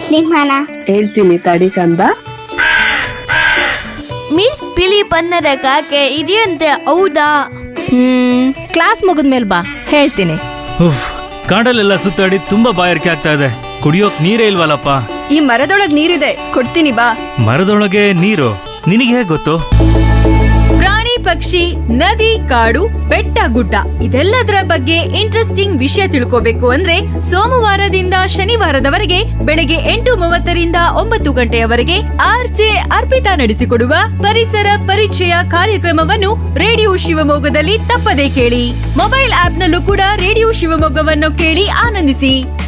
ಸಿಂಹನ. ಹೇಳ್ತೀನಿ ತಡಿ ಕಂದ. ಮಿಸ್ ಬಿಳಿ ಬಣ್ಣದ ಕಾಗೆ ಇದೆಯಂತೆ, ಹೌದಾ? ಕ್ಲಾಸ್ ಮುಗಿದ್ಮೇಲೆ ಬಾ, ಹೇಳ್ತೀನಿ. ಉಫ್, ಕಾಡಲ್ಲೆಲ್ಲ ಸುತ್ತಾಡಿ ತುಂಬಾ ಬಾಯಾರಿಕೆ ಆಗ್ತಾ ಇದೆ. ಕುಡಿಯೋಕ್ ನೀರೇ ಇಲ್ವಲ್ಲಪ್ಪ. ಈ ಮರದೊಳಗ್ ನೀರಿದೆ, ಕೊಡ್ತೀನಿ ಬಾ. ಮರದೊಳಗೆ ನೀರು? ನಿನಗೆ ಹೇಗ್ ಗೊತ್ತು? ಪ್ರಾಣಿ ಪಕ್ಷಿ, ನದಿ, ಕಾಡು, ಬೆಟ್ಟ ಗುಡ್ಡ ಇದೆಲ್ಲದರ ಬಗ್ಗೆ ಇಂಟ್ರೆಸ್ಟಿಂಗ್ ವಿಷಯ ತಿಳ್ಕೋಬೇಕು ಅಂದ್ರೆ ಸೋಮವಾರದಿಂದ ಶನಿವಾರದವರೆಗೆ ಬೆಳಗ್ಗೆ 8:30ರಿಂದ 9 ಗಂಟೆಯವರೆಗೆ ಆರ್ಜೆ ಅರ್ಪಿತಾ ನಡೆಸಿಕೊಡುವ ಪರಿಸರ ಪರಿಚಯ ಕಾರ್ಯಕ್ರಮವನ್ನು ರೇಡಿಯೋ ಶಿವಮೊಗ್ಗದಲ್ಲಿ ತಪ್ಪದೇ ಕೇಳಿ. ಮೊಬೈಲ್ ಆಪ್ ನಲ್ಲೂ ಕೂಡ ರೇಡಿಯೋ ಶಿವಮೊಗ್ಗವನ್ನು ಕೇಳಿ ಆನಂದಿಸಿ.